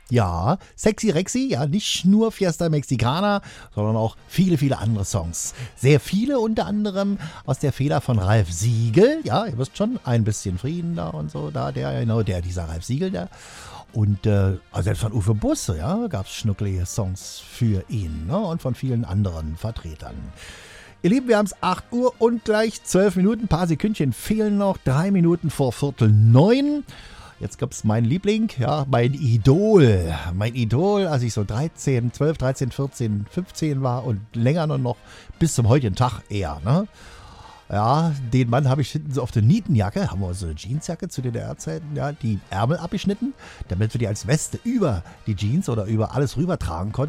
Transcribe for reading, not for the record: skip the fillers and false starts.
Ja, Sexy Rexy, ja, nicht nur Fiesta Mexicana, sondern auch viele, viele andere Songs. Sehr viele, unter anderem aus der Feder von Ralf Siegel. Ja, ihr wisst schon, ein bisschen Frieden da und so, da, dieser Ralf Siegel, der. Und also selbst von Uwe Busse, ja, gab es schnucklige Songs für ihn, ne? Und von vielen anderen Vertretern. Ihr Lieben, wir haben es 8 Uhr und gleich 12 Minuten, ein paar Sekündchen fehlen noch, 3 Minuten vor 8:45. Jetzt gibt es meinen Liebling, ja, mein Idol. Mein Idol, als ich so 13, 12, 13, 14, 15 war und länger noch bis zum heutigen Tag eher, ne? Ja, den Mann habe ich hinten so auf der Nietenjacke, haben wir so eine Jeansjacke zu DDR-Zeiten, ja, die Ärmel abgeschnitten, damit wir die als Weste über die Jeans oder über alles rüber tragen konnten.